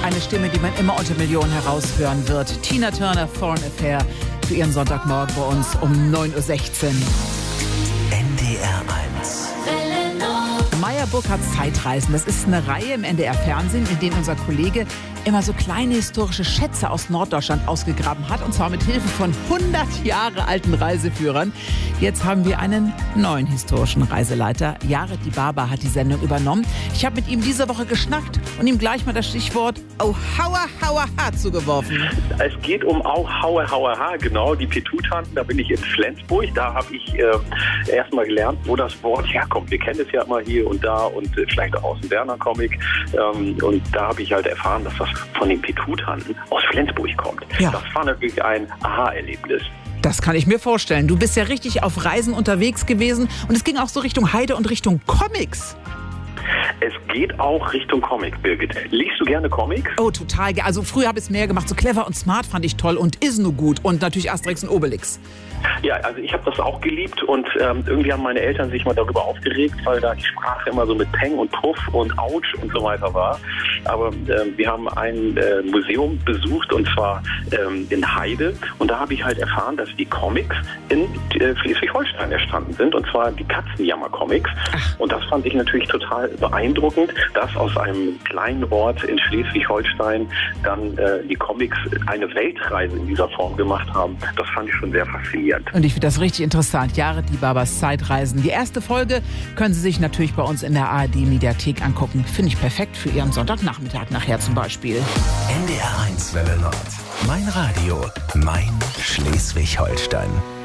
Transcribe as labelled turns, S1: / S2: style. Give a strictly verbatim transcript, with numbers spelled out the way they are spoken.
S1: Eine Stimme, die man immer unter Millionen heraushören wird. Tina Turner, Foreign Affair, für Ihren Sonntagmorgen bei uns um neun Uhr sechzehn.
S2: N D R eins.
S1: Meyer Burkhardts Zeitreisen, das ist eine Reihe im N D R-Fernsehen, in denen unser Kollege immer so kleine historische Schätze aus Norddeutschland ausgegraben hat, und zwar mit Hilfe von hundert Jahre alten Reiseführern. Jetzt haben wir einen neuen historischen Reiseleiter. Jared Dibaba hat die Sendung übernommen. Ich habe mit ihm diese Woche geschnackt und ihm gleich mal das Stichwort Au Hauer Hauer Ha zugeworfen.
S3: Es geht um Au Hauer Hauer Ha, genau, die Petutanten. Da bin ich in Flensburg. Da habe ich äh, erst mal gelernt, wo das Wort herkommt. Wir kennen es ja immer hier und da und äh, vielleicht auch aus dem Werner-Comic. Ähm, und da habe ich halt erfahren, dass das von den Petutanten aus Flensburg kommt.
S1: Ja.
S3: Das war natürlich ein Aha-Erlebnis.
S1: Das kann ich mir vorstellen. Du bist ja richtig auf Reisen unterwegs gewesen und es ging auch so Richtung Heide und Richtung Comics.
S3: Es geht auch Richtung Comic, Birgit. Liest du gerne Comics?
S1: Oh, total. Also früher habe ich es mehr gemacht. So Clever und Smart fand ich toll und ist nur gut. Und natürlich Asterix und Obelix.
S3: Ja, also ich habe das auch geliebt und ähm, irgendwie haben meine Eltern sich mal darüber aufgeregt, weil da die Sprache immer so mit Peng und Puff und Autsch und so weiter war. Aber äh, wir haben ein äh, Museum besucht, und zwar ähm, in Heide, und da habe ich halt erfahren, dass die Comics in äh, Schleswig-Holstein entstanden sind, und zwar die Katzenjammer-Comics. Und das fand ich natürlich total beeindruckend, dass aus einem kleinen Ort in Schleswig-Holstein dann äh, die Comics eine Weltreise in dieser Form gemacht haben. Das fand ich schon sehr faszinierend.
S1: Und ich finde das richtig interessant. Jared Dibabas Zeitreisen. Die erste Folge können Sie sich natürlich bei uns in der A R D-Mediathek angucken. Finde ich perfekt für Ihren Sonntagnachmittag nachher zum Beispiel.
S2: N D R eins Welle Nord. Mein Radio, mein Schleswig-Holstein.